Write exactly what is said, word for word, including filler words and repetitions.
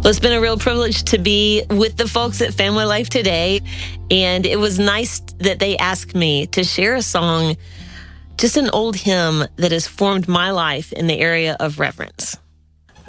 Well, it's been a real privilege to be with the folks at Family Life today, and it was nice that they asked me to share a song, just an old hymn that has formed my life in the area of reverence.